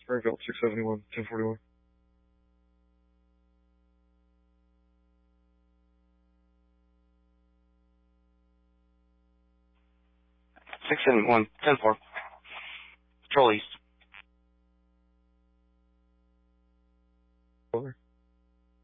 Springfield, 671, 1041. Six and 1, 10-4. Patrol East.